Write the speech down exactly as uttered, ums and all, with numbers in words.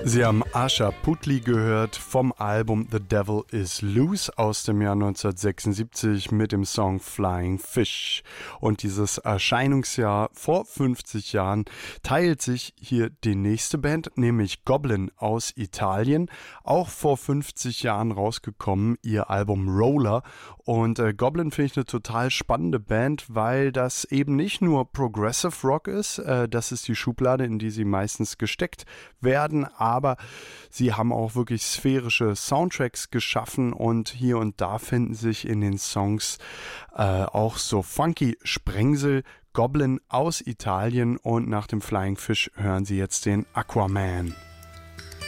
Sie haben Asha Puthli gehört vom Album The Devil Is Loose aus dem Jahr neunzehnhundertsechsundsiebzig mit dem Song Flying Fish. Und dieses Erscheinungsjahr vor fünfzig Jahren teilt sich hier die nächste Band, nämlich Goblin aus Italien. Auch vor fünfzig Jahren rausgekommen, ihr Album Roller. Und äh, Goblin finde ich eine total spannende Band, weil das eben nicht nur Progressive Rock ist, äh, das ist die Schublade, in die sie meistens gesteckt werden, aber sie haben auch wirklich sphärische Soundtracks geschaffen und hier und da finden sich in den Songs äh, auch so funky Sprengsel. Goblin aus Italien und nach dem Flying Fish hören Sie jetzt den Aquaman.